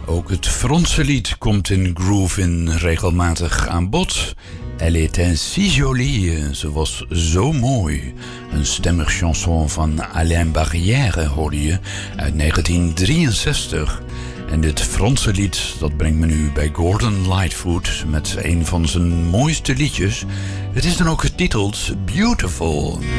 Ook het Franse lied komt in Groove In regelmatig aan bod. Elle était si jolie, ze was zo mooi. Een stemmig chanson van Alain Barrière hoorde je uit 1963. En dit Franse lied, dat brengt me nu bij Gordon Lightfoot met een van zijn mooiste liedjes. Het is dan ook getiteld Beautiful.